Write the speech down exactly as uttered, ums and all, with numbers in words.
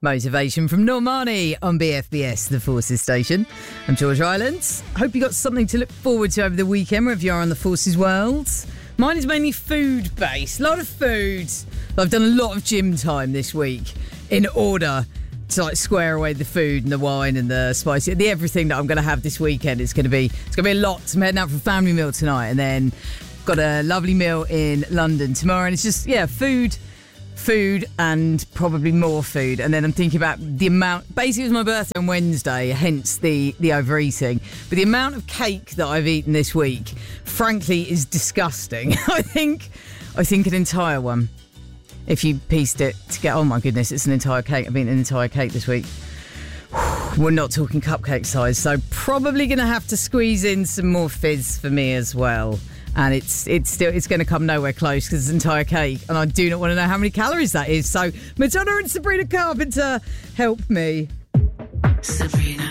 Motivation from Normani on B F B S, the Forces station. I'm George Islands. Hope you got something to look forward to over the weekend, wherever you are in the Forces world. Mine is mainly food-based. A lot of food. I've done a lot of gym time this week in order to like square away the food and the wine and the spicy, the everything that I'm going to have this weekend. It's going to be it's going to be a lot. I'm heading out for a family meal tonight, and then got a lovely meal in London tomorrow. And it's just yeah, food. Food and probably more food. And then I'm thinking about the amount. Basically, it was my birthday on Wednesday, hence the, the overeating. But the amount of cake that I've eaten this week, frankly, is disgusting. I think I think an entire one. If you pieced it together, oh my goodness, it's an entire cake. I've eaten an entire cake this week. We're not talking cupcake size, so probably going to have to squeeze in some more fizz for me as well. And it's it's still it's going to come nowhere close because it's an entire cake, and I do not want to know how many calories that is. So Madonna and Sabrina Carpenter, help me. Sabrina